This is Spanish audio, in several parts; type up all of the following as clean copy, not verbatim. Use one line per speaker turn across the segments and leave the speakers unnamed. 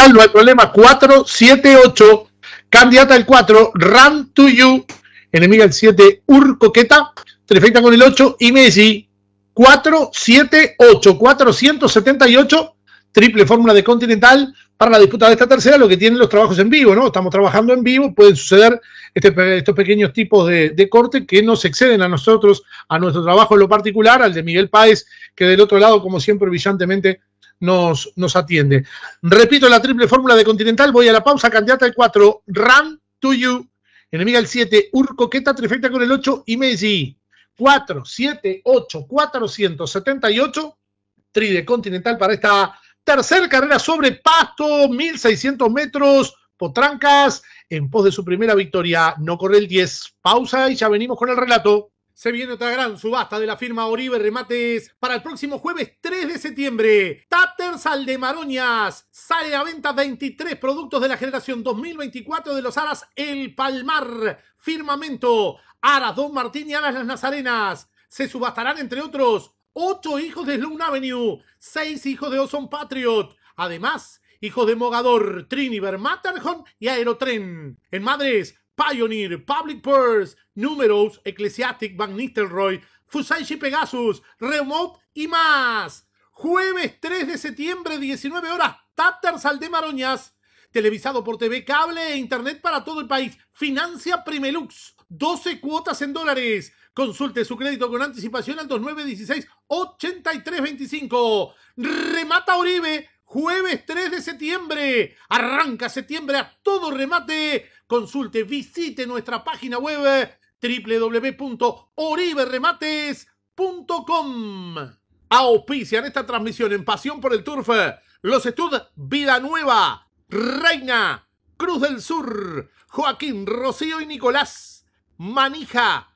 Continental, no hay problema. 478, candidata el 4, Run to You, enemiga el 7, Urcoqueta, trifecta con el 8 y Messi. 478, 478, triple fórmula de Continental para la disputa de esta tercera, lo que tienen los trabajos en vivo, ¿no? Estamos trabajando en vivo, pueden suceder estos pequeños tipos de corte que nos exceden a nosotros, a nuestro trabajo en lo particular, al de Miguel Páez, que del otro lado, como siempre, brillantemente nos atiende. Repito, la triple fórmula de Continental, voy a la pausa, candidata el 4, Run to You, enemiga el 7, Urcoqueta, trifecta con el 8 y Messi. 478, 478, tri de Continental para esta tercera carrera sobre pasto, 1600 metros, Potrancas, en pos de su primera victoria. No corre el 10. Pausa y ya venimos con el relato. Se viene otra gran subasta de la firma Oribe Remates para el próximo jueves 3 de septiembre. Taters Aldemaronias. Sale a venta 23 productos de la generación 2024 de los aras El Palmar, Firmamento, Aras Don Martín y Aras Las Nazarenas. Se subastarán, entre otros, 8 hijos de Sloan Avenue, 6 hijos de Ozone Patriot. Además, hijos de Mogador, Triniver, Matterhorn y Aerotren. En madres, Pioneer, Public Purse, Numerous, Ecclesiastic, Van Nistelrooy, Fusaichi Pegasus, Remote y más. Jueves 3 de septiembre, 19 horas, Taters Aldemaronias. Televisado por TV Cable e Internet para todo el país. Financia Primelux. 12 cuotas en dólares. Consulte su crédito con anticipación al 2916-8325. Remata Oribe. Jueves 3 de septiembre. Arranca septiembre a todo remate. Consulte, visite nuestra página web www.oriberemates.com. Auspician esta transmisión en Pasión por el Turf los estudios Vida Nueva, Reina, Cruz del Sur, Joaquín, Rocío y Nicolás, Manija,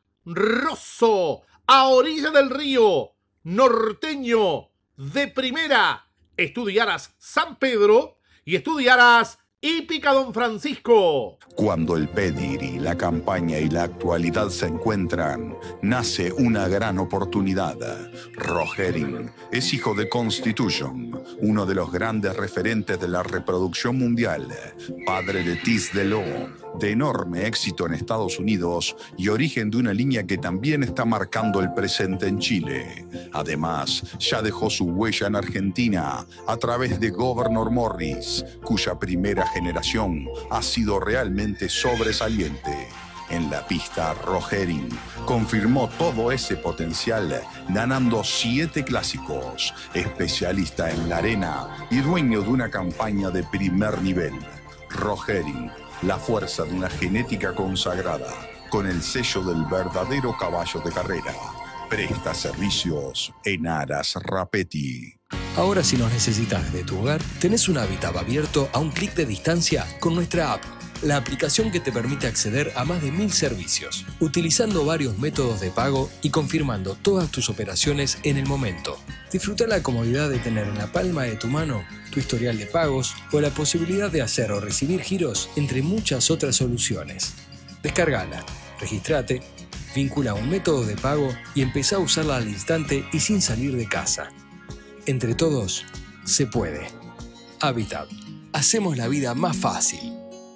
Rosso, A Orilla del Río, Norteño, De Primera, Estudiaras San Pedro y Estudiaras Hípica Don Francisco.
Cuando el pedigrí, la campaña y la actualidad se encuentran, nace una gran oportunidad. Rogering es hijo de Constitution, uno de los grandes referentes de la reproducción mundial, padre de Tis de Lo, de enorme éxito en Estados Unidos y origen de una línea que también está marcando el presente en Chile. Además, ya dejó su huella en Argentina a través de Governor Morris, cuya primera generación ha sido realmente sobresaliente. En la pista, Rogering confirmó todo ese potencial, ganando 7 clásicos, especialista en la arena y dueño de una campaña de primer nivel. Rogering, la fuerza de una genética consagrada, con el sello del verdadero caballo de carrera. Presta servicios en Aras Rapetti.
Ahora, si nos necesitas desde tu hogar, tenés un Habitat abierto a un clic de distancia con nuestra app, la aplicación que te permite acceder a más de 1000 servicios, utilizando varios métodos de pago y confirmando todas tus operaciones en el momento. Disfruta la comodidad de tener en la palma de tu mano tu historial de pagos o la posibilidad de hacer o recibir giros, entre muchas otras soluciones. Descárgala, regístrate, vincula un método de pago y empezá a usarla al instante y sin salir de casa. Entre todos, se puede. Habitat. Hacemos la vida más fácil.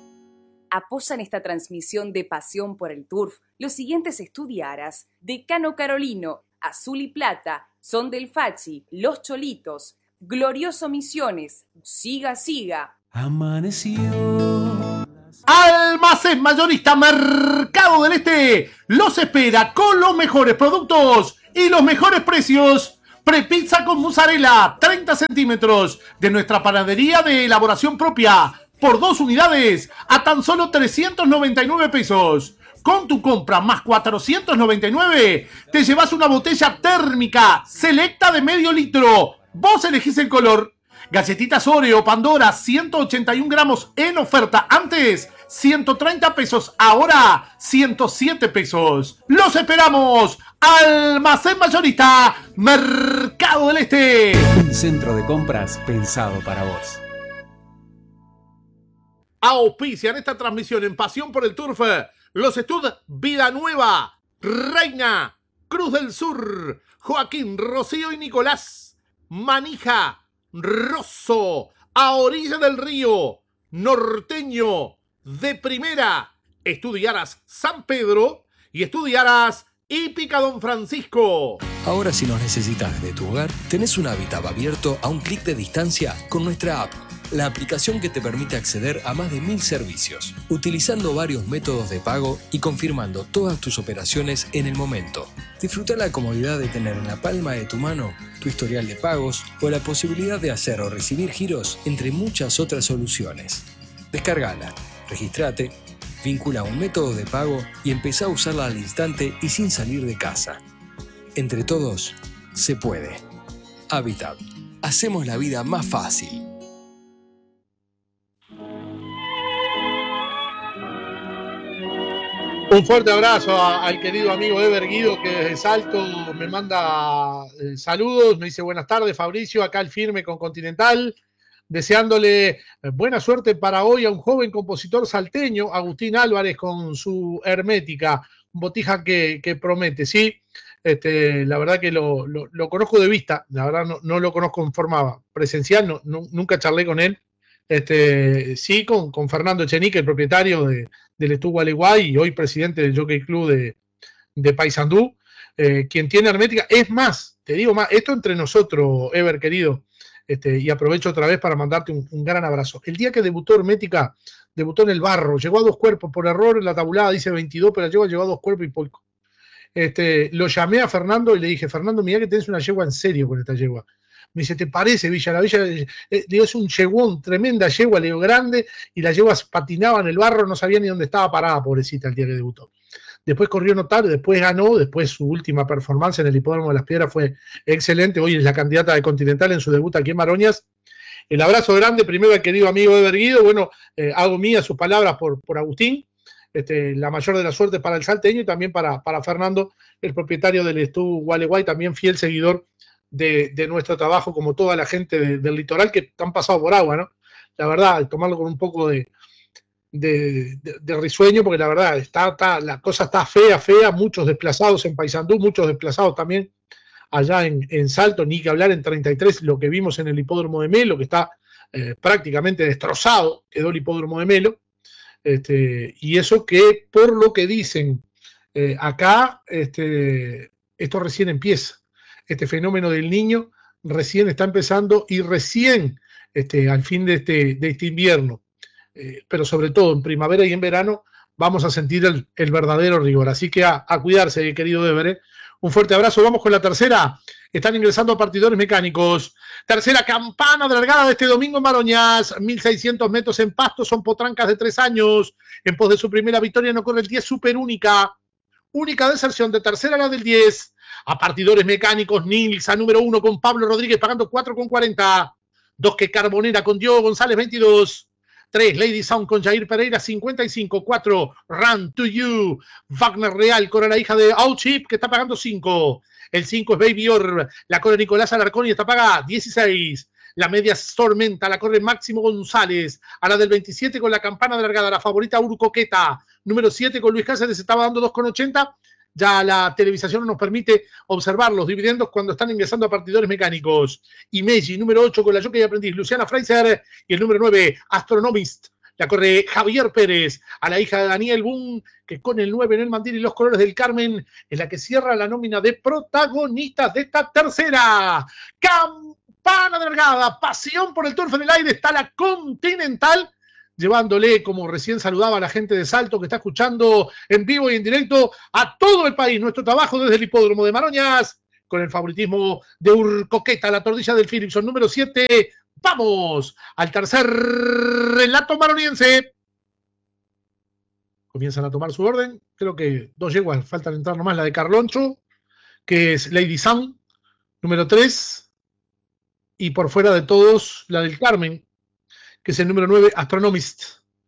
Apoyan esta transmisión de Pasión por el Turf los siguientes estudiaras: Decano Carolino, Azul y Plata, Son del Fachi, Los Cholitos, Glorioso Misiones, Siga Siga.
Amaneció.
Almacén Mayorista Mercado del Este los espera con los mejores productos y los mejores precios. Prepizza con mozzarella, 30 centímetros, de nuestra panadería de elaboración propia, por 2 unidades, a tan solo 399 pesos. Con tu compra más 499, te llevas una botella térmica selecta de medio litro. Vos elegís el color. Galletitas Oreo, Pandora, 181 gramos en oferta. Antes, 130 pesos. Ahora, 107 pesos. ¡Los esperamos! Almacén Mayorista, Mercado del Este.
Un centro de compras pensado para vos.
Auspician esta transmisión en Pasión por el Turf los estudios Vida Nueva, Reina, Cruz del Sur, Joaquín, Rocío y Nicolás, Manija, Rosso, a orilla del río, norteño, de primera. Estudiarás San Pedro y estudiarás Hípica Don Francisco.
Ahora si nos necesitas desde tu hogar, tenés un hábitat abierto a un clic de distancia con nuestra app, la aplicación que te permite acceder a más de 1000 servicios, utilizando varios métodos de pago y confirmando todas tus operaciones en el momento. Disfruta la comodidad de tener en la palma de tu mano tu historial de pagos o la posibilidad de hacer o recibir giros entre muchas otras soluciones. Descárgala, registrate, vincula un método de pago y empezá a usarla al instante y sin salir de casa. Entre todos, se puede. Habitat. Hacemos la vida más fácil.
Un fuerte abrazo al querido amigo Ever Guido, que desde Salto me manda saludos, me dice buenas tardes Fabricio, acá el firme con Continental, deseándole buena suerte para hoy a un joven compositor salteño, Agustín Álvarez, con su Hermética, botija que promete, sí. La verdad que lo conozco de vista, la verdad no lo conozco en forma presencial, nunca charlé con él. Sí, con Fernando Echenique, el propietario del Estú Gualeguay y hoy presidente del Jockey Club de Paysandú, quien tiene Hermética. Es más, te digo más, esto entre nosotros, Ever, querido, y aprovecho otra vez para mandarte un gran abrazo. El día que debutó Hermética, debutó en el barro, llegó a 2 cuerpos, por error en la tabulada dice 22, pero llegó a 2 cuerpos y poco. Lo llamé a Fernando y le dije, Fernando, mirá que tenés una yegua en serio con esta yegua. Me dice, ¿te parece, Villa? La Villa, digo, es un yeguón, tremenda yegua, le digo, grande, y la yegua patinaba en el barro, no sabía ni dónde estaba parada, pobrecita, el día que debutó. Después corrió notable, después ganó, después su última performance en el Hipódromo de las Piedras fue excelente, hoy es la candidata de Continental en su debut aquí en Maroñas. El abrazo grande, primero al querido amigo Ever Guido, bueno, hago mías sus palabras por Agustín, la mayor de las suertes para el salteño y también para Fernando, el propietario del Estú Gualeguay, también fiel seguidor de nuestro trabajo, como toda la gente del litoral que han pasado por agua, ¿no? La verdad, tomarlo con un poco de risueño, porque la verdad, la cosa está fea, muchos desplazados en Paysandú, muchos desplazados también allá en Salto, ni que hablar en 33, lo que vimos en el Hipódromo de Melo, que está prácticamente destrozado, quedó el Hipódromo de Melo, y eso que, por lo que dicen acá, esto recién empieza. Este fenómeno del Niño recién está empezando y recién al fin de este invierno, pero sobre todo en primavera y en verano vamos a sentir el verdadero rigor. Así que a cuidarse, querido Ever. Un fuerte abrazo. Vamos con la tercera. Están ingresando a partidores mecánicos. Tercera campana de largada de este domingo en Maroñas. 1.600 metros en pasto. Son potrancas de 3 años. En pos de su primera victoria no corre el 10 Super Única. Única deserción de tercera la del 10. A partidores mecánicos, Nils a número 1 con Pablo Rodríguez pagando 4,40. 2 que Carbonera con Diogo González 22. 3 Lady Sound con Jair Pereira 55. 4 Run to You. Wagner Real corre la hija de Outchip que está pagando 5. El 5 es Baby Orb. La corre Nicolás Alarcón y está paga 16. La media Tormenta la corre Máximo González. A la del 27 con la campana de largada. La favorita Urcoqueta. Número 7 con Luis Cáceres estaba dando 2,80. Ya la televisación no nos permite observar los dividendos cuando están ingresando a partidores mecánicos. Y Meji, número 8 con la Jockey Aprendiz, Luciana Fraser, y el número 9, Astronomist. La corre Javier Pérez, a la hija de Daniel Boone, que con el 9 en el mandil y los colores del Carmen, es la que cierra la nómina de protagonistas de esta tercera campana de largada. Pasión por el turf en el aire, está la Continental, llevándole, como recién saludaba a la gente de Salto que está escuchando en vivo y en directo a todo el país, nuestro trabajo desde el Hipódromo de Maroñas, con el favoritismo de Urcoqueta, la tordilla del Philipson, número 7. Vamos al tercer relato maroniense. Comienzan a tomar su orden, creo que 2 yeguas, faltan entrar nomás, la de Carloncho, que es Lady Sun, número 3, y por fuera de todos, la del Carmen, que es el número 9, Astronomist.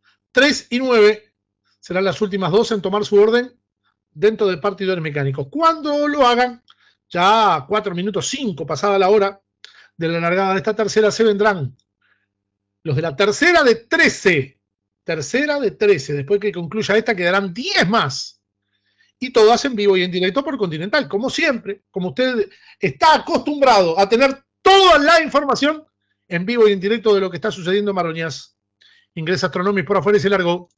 3 y 9 serán las últimas 2 en tomar su orden dentro de partidores mecánicos. Cuando lo hagan, ya 4 minutos 5 pasada la hora de la largada de esta tercera, se vendrán los de la tercera de 13. Tercera de 13. Después que concluya esta, quedarán 10 más. Y todas en vivo y en directo por Continental, como siempre, como usted está acostumbrado a tener toda la información en vivo y en directo de lo que está sucediendo en Maroñas. Ingresa Astronomis por afuera y se largó.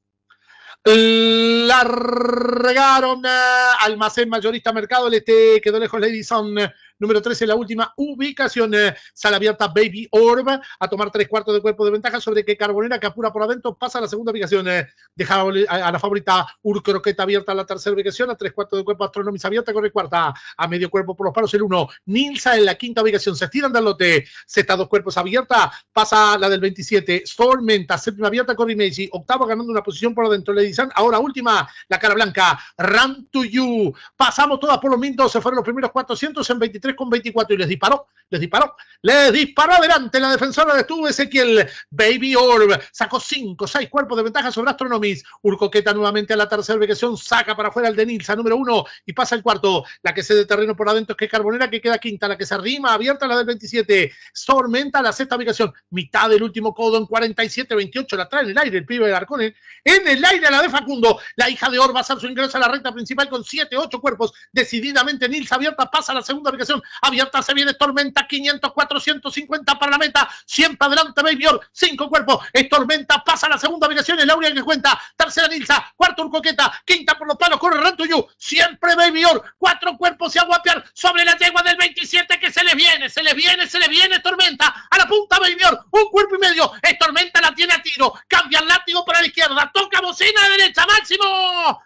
Largaron Almacén Mayorista Mercado del Este, quedó lejos Lady-Son, número 13 en la última ubicación. Sala abierta Baby Orb a tomar 3/4 de cuerpo de ventaja sobre que Carbonera, que apura por adentro, pasa a la segunda ubicación. Deja a la favorita Urcroqueta abierta a la tercera ubicación, a 3/4 de cuerpo Astronomis abierta, corre cuarta, a medio cuerpo por los palos el 1. Nilsa en la quinta ubicación, se estiran del lote. Sexta, 2 cuerpos abierta, pasa la del 27. Stormenta, séptima abierta, corre Meiji. Octavo ganando una posición por adentro. Ahora última, la cara blanca, Run to You. Pasamos todas por los minutos, se fueron los primeros 400 en 23,24 y les disparó adelante la defensora de Estuvo Ezequiel. Baby Orb sacó 5, 6 cuerpos de ventaja sobre Astronomis. Urcoqueta nuevamente a la tercera ubicación, saca para afuera el de Nilsa, número 1, y pasa el cuarto. La que cede terreno por adentro es que Carbonera, que queda quinta. La que se arrima abierta, la del 27. Stormenta a la sexta ubicación, mitad del último codo en 47-28. La trae en el aire el pibe de Arcone, en el aire a la de Facundo. La hija de Orb va a hacer su ingreso a la recta principal con 7, 8 cuerpos. Decididamente Nilsa abierta, pasa a la segunda ubicación. Abierta se viene Tormenta, 500, 450 para la meta. Siempre adelante Baby Orb, 5 cuerpos. Tormenta, pasa a la segunda ubicación, es la única que cuenta. Tercera Nilsa, cuarto Urcoqueta, quinta por los palos, corre Run to You. Siempre Baby Orb, 4 cuerpos y a guapear sobre la yegua del 27 que se les viene Tormenta. A la punta Baby Orb, 1 cuerpo y medio. Tormenta la tiene a tiro, cambia el látigo para la izquierda, toca bocina de derecha, Máximo.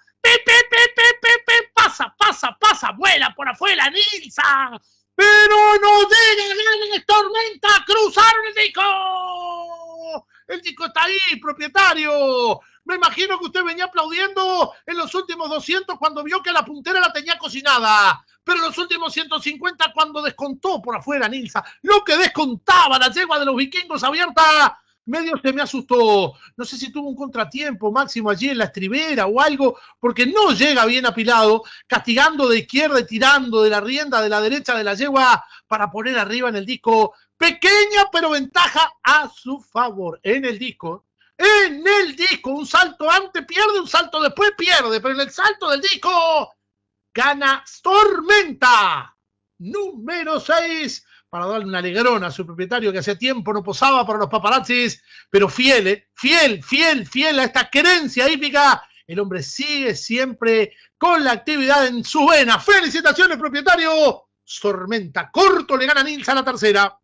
Pasa, vuela por afuera, Nilsa. Pero no llega, Tormenta, cruzaron el disco. El disco está ahí, propietario. Me imagino que usted venía aplaudiendo en los últimos 200 cuando vio que la puntera la tenía cocinada. Pero en los últimos 150 cuando descontó por afuera, Nilsa. Lo que descontaba la yegua de los vikingos abierta. Medio se me asustó, no sé si tuvo un contratiempo Máximo allí en la estribera o algo, porque no llega bien apilado, castigando de izquierda y tirando de la rienda de la derecha de la yegua para poner arriba en el disco. Pequeña pero ventaja a su favor en el disco. Un salto antes pierde, un salto después pierde, pero en el salto del disco gana Tormenta, número 6. Para darle un alegrón a su propietario que hacía tiempo no posaba para los paparazzis, pero fiel a esta creencia hípica, el hombre sigue siempre con la actividad en su vena. ¡Felicitaciones, propietario! Tormenta, corto, le gana a Nilsa la tercera.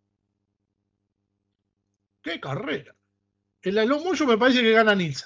¡Qué carrera! El Alomuyo me parece que gana Nilsa.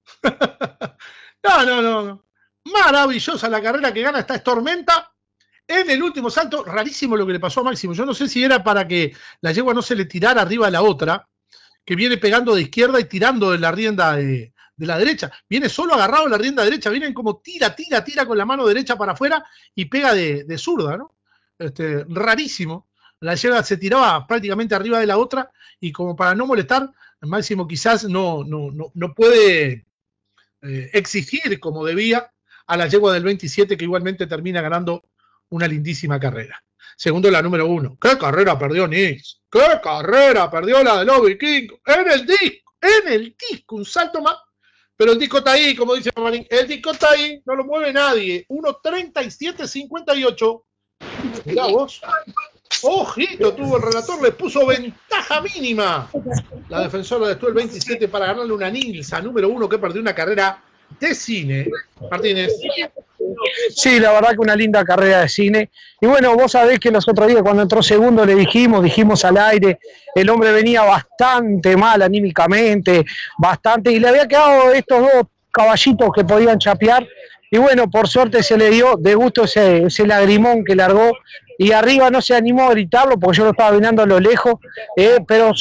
No. Maravillosa la carrera que gana esta Tormenta. En el último salto, rarísimo lo que le pasó a Máximo. Yo no sé si era para que la yegua no se le tirara arriba a la otra, que viene pegando de izquierda y tirando de la rienda de la derecha. Viene solo agarrado en la rienda derecha, vienen como tira con la mano derecha para afuera y pega de zurda, ¿no? Rarísimo. La yegua se tiraba prácticamente arriba de la otra y como para no molestar, Máximo quizás no puede exigir como debía a la yegua del 27, que igualmente termina ganando una lindísima carrera. Segundo, la número 1. ¿Qué carrera perdió Nils? ¿Qué carrera perdió la de los vikingos? En el disco, un salto más. Pero el disco está ahí, como dice Marín. El disco está ahí, no lo mueve nadie. 1:37.58. Mirá vos. Ojito, tuvo el relator, le puso ventaja mínima. La defensora de el 27 para ganarle una Nilsa, número 1, que perdió una carrera de cine. Martínez.
Sí, la verdad que una linda carrera de cine. Y bueno, vos sabés que los otros días cuando entró segundo le dijimos al aire, el hombre venía bastante mal anímicamente, y le había quedado estos 2 caballitos que podían chapear. Y bueno, por suerte se le dio de gusto ese lagrimón que largó. Y arriba no se animó a gritarlo porque yo lo estaba mirando a lo lejos, pero